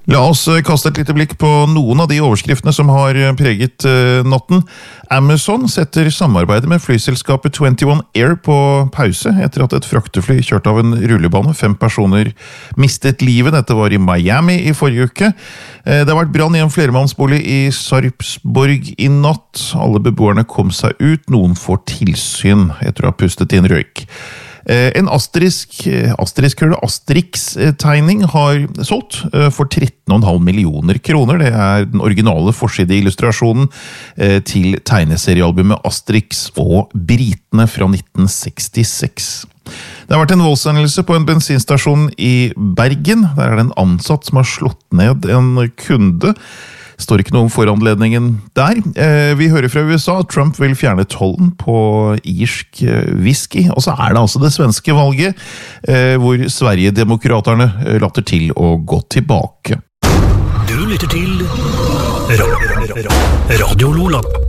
La oss kaste et lite blikk på noen av de overskriftene som har preget natten. Amazon setter samarbeidet med flyselskapet 21 Air på pause etter at et fraktefly kjørte av en rullebane. 5 personer mistet livet. Dette var i Miami i forrige uke. Det har vært brann i en flermannsbolig i Sarpsborg i natt. Alle beboerne kom seg ut. Noen får tilsyn etter å ha pustet inn røyk. En Asterix-tegning har solgt for 13,5 millioner kroner. Det er den originale forsideillustrasjonen til tegneseriealbumet Asterix og Britene fra 1966. Det har vært en voldshendelse på en bensinstasjon i Bergen. Der er det en ansatt som har slått ned en kunde. Står ikke noe om foranledningen der. Vi hører fra USA at Trump vil fjerne tollen på irsk whisky. Og så er det altså det svenske valget, hvor Sverigedemokraterne later til å gå tilbake. Du lytter til Radio Lola.